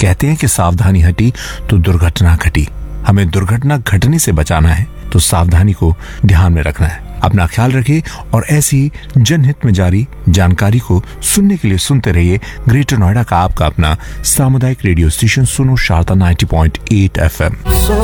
कहते हैं कि सावधानी हटी तो दुर्घटना घटी। हमें दुर्घटना घटने से बचाना है तो सावधानी को ध्यान में रखना है। अपना ख्याल रखिए और ऐसी जनहित में जारी जानकारी को सुनने के लिए सुनते रहिए ग्रेटर नोएडा का आपका अपना सामुदायिक रेडियो स्टेशन सुनो शारदा 90.8 FM।